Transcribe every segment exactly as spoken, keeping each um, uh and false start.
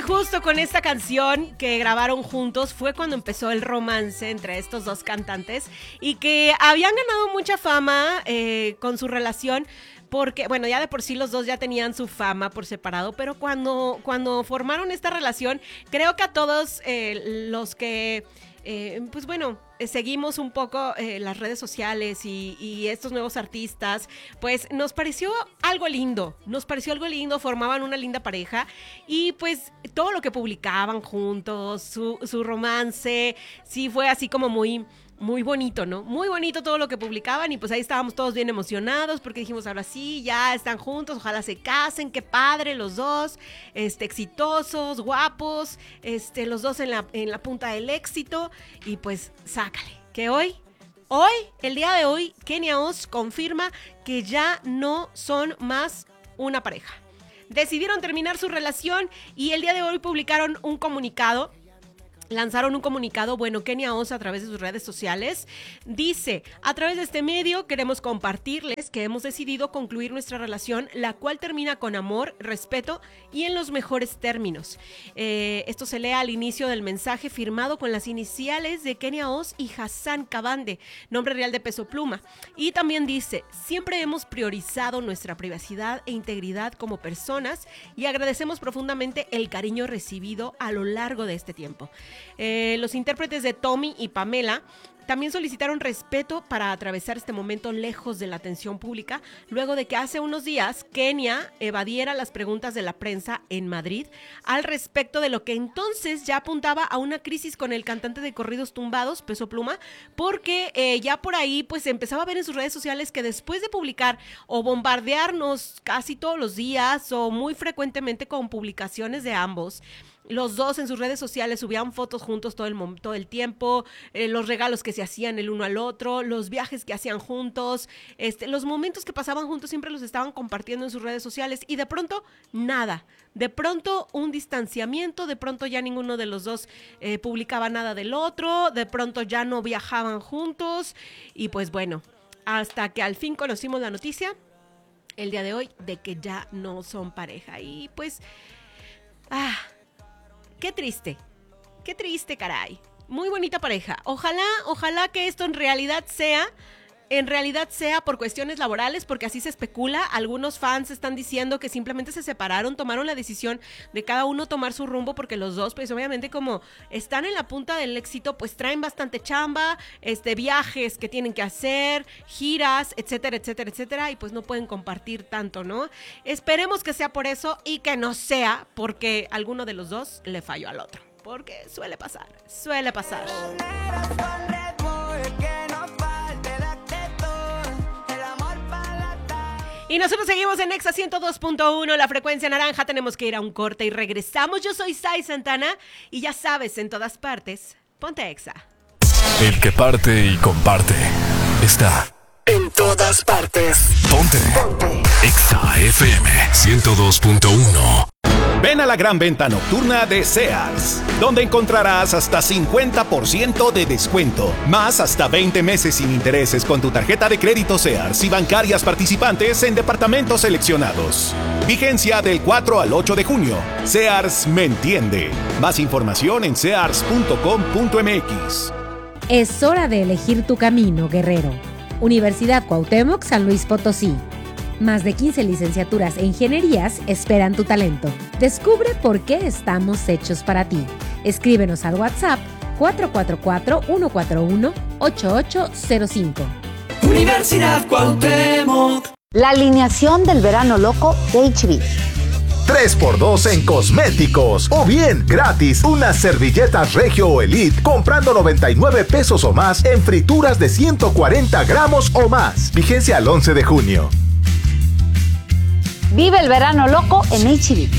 justo con esta canción que grabaron juntos fue cuando empezó el romance entre estos dos cantantes y que habían ganado mucha fama eh, con su relación. Porque, bueno, ya de por sí los dos ya tenían su fama por separado, pero cuando, cuando formaron esta relación, creo que a todos eh, los que, eh, pues bueno, eh, seguimos un poco eh, las redes sociales y, y estos nuevos artistas, pues nos pareció algo lindo, nos pareció algo lindo, formaban una linda pareja y pues todo lo que publicaban juntos, su, su romance, sí fue así como muy... Muy bonito, ¿no? Muy bonito todo lo que publicaban y pues ahí estábamos todos bien emocionados porque dijimos, ahora sí, ya están juntos, ojalá se casen, qué padre los dos, este, exitosos, guapos, este, los dos en la, en la punta del éxito y pues sácale, que hoy, hoy, el día de hoy, Kenia Oz confirma que ya no son más una pareja. Decidieron terminar su relación y el día de hoy publicaron un comunicado. Lanzaron un comunicado, bueno, Kenia Oz a través de sus redes sociales dice, a través de este medio queremos compartirles que hemos decidido concluir nuestra relación, la cual termina con amor, respeto y en los mejores términos. Eh, esto se lee al inicio del mensaje firmado con las iniciales de Kenia Oz y Hassan Kabande, nombre real de Peso Pluma. Y también dice, siempre hemos priorizado nuestra privacidad e integridad como personas y agradecemos profundamente el cariño recibido a lo largo de este tiempo. Eh, los intérpretes de Tommy y Pamela también solicitaron respeto para atravesar este momento lejos de la atención pública, luego de que hace unos días Kenia evadiera las preguntas de la prensa en Madrid al respecto de lo que entonces ya apuntaba a una crisis con el cantante de corridos tumbados, Peso Pluma, porque eh, ya por ahí pues empezaba a ver en sus redes sociales que después de publicar o bombardearnos casi todos los días o muy frecuentemente con publicaciones de ambos, los dos en sus redes sociales subían fotos juntos todo el, todo el tiempo, eh, los regalos que se hacían el uno al otro, los viajes que hacían juntos, este, los momentos que pasaban juntos siempre los estaban compartiendo en sus redes sociales y de pronto nada, de pronto un distanciamiento, de pronto ya ninguno de los dos eh, publicaba nada del otro, de pronto ya no viajaban juntos y pues bueno, hasta que al fin conocimos la noticia el día de hoy de que ya no son pareja y pues... ah. Qué triste, qué triste, caray. Muy bonita pareja. Ojalá, ojalá que esto en realidad sea, en realidad sea por cuestiones laborales, porque así se especula. Algunos fans están diciendo que simplemente se separaron, tomaron la decisión de cada uno tomar su rumbo, porque los dos, pues obviamente como están en la punta del éxito, pues traen bastante chamba, este, viajes que tienen que hacer, giras, etcétera, etcétera, etcétera, y pues no pueden compartir tanto, ¿no? Esperemos que sea por eso y que no sea porque alguno de los dos le falló al otro, porque suele pasar, suele pasar. Y nosotros seguimos en Exa ciento dos punto uno, la frecuencia naranja. Tenemos que ir a un corte y regresamos. Yo soy Sai Santana y ya sabes, en todas partes, ponte Exa. El que parte y comparte está en todas partes. Ponte, ponte. Exa F M ciento dos punto uno. Ven a la gran venta nocturna de Sears, donde encontrarás hasta cincuenta por ciento de descuento, más hasta veinte meses sin intereses con tu tarjeta de crédito Sears y bancarias participantes en departamentos seleccionados. Vigencia del cuatro al ocho de junio. Sears me entiende. Más información en sears punto com punto m x. Es hora de elegir tu camino, guerrero. Universidad Cuauhtémoc, San Luis Potosí. Más de quince licenciaturas e ingenierías esperan tu talento. Descubre por qué estamos hechos para ti. Escríbenos al WhatsApp cuatro cuatro cuatro, uno cuatro uno, ocho ocho cero cinco. Universidad Cuauhtémoc. La alineación del verano loco de H B. tres por dos en cosméticos o bien gratis unas servilletas Regio o Elite comprando noventa y nueve pesos o más en frituras de ciento cuarenta gramos o más. Vigencia al once de junio. Vive el verano loco en H B.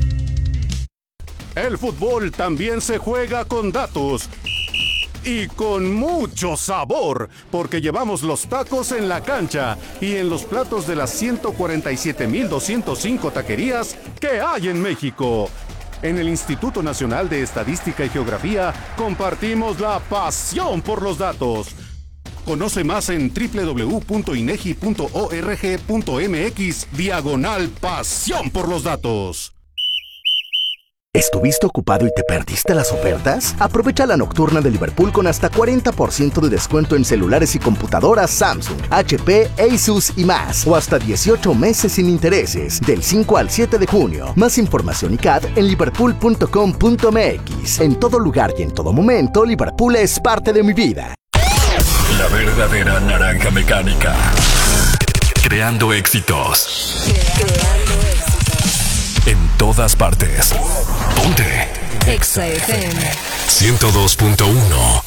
El fútbol también se juega con datos y con mucho sabor, porque llevamos los tacos en la cancha y en los platos de las ciento cuarenta y siete mil doscientos cinco taquerías que hay en México. En el Instituto Nacional de Estadística y Geografía compartimos la pasión por los datos. Conoce más en doble u doble u doble u punto inegi punto org punto m x diagonal pasión por los datos. ¿Estuviste ocupado y te perdiste las ofertas? Aprovecha la nocturna de Liverpool con hasta cuarenta por ciento de descuento en celulares y computadoras Samsung, H P, Asus y más. O hasta dieciocho meses sin intereses, del cinco al siete de junio. Más información y C A D en liverpool punto com punto m x. En todo lugar y en todo momento, Liverpool es parte de mi vida. La verdadera naranja mecánica. Creando éxitos. Creando éxitos. En todas partes. Ponte. Exa F M. ciento dos punto uno.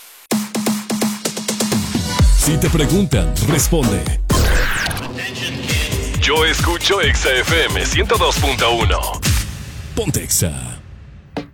Si te preguntan, responde. Yo escucho Exa F M ciento dos punto uno. Ponte Exa.